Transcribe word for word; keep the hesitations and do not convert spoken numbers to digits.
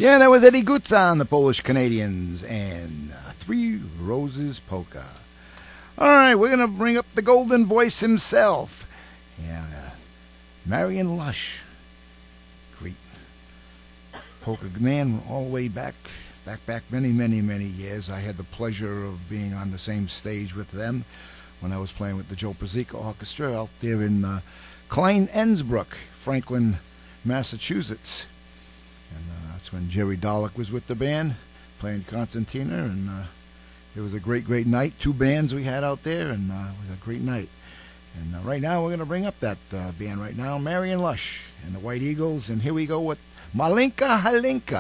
Yeah, that was Eddie Gutsan, the Polish Canadians, and uh, Three Roses Polka. All right, we're going to bring up the golden voice himself. Yeah, uh, Marion Lush. Great polka man all the way back, back, back many, many, many years. I had the pleasure of being on the same stage with them when I was playing with the Joe Pazika Orchestra out there in uh, Klein Ensbrook, Franklin, Massachusetts. And uh, that's when Jerry Dollock was with the band, playing Concertina, and uh, it was a great, great night. Two bands we had out there, and uh, it was a great night. And uh, right now we're going to bring up that uh, band right now, Marion Lush and the White Eagles, and here we go with Malinka Halinka.